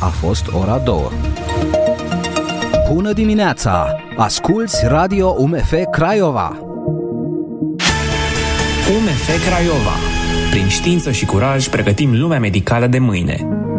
a fost ora 2. Bună dimineața! Asculți Radio UMF Craiova! UMF Craiova. Prin știință și curaj pregătim lumea medicală de mâine.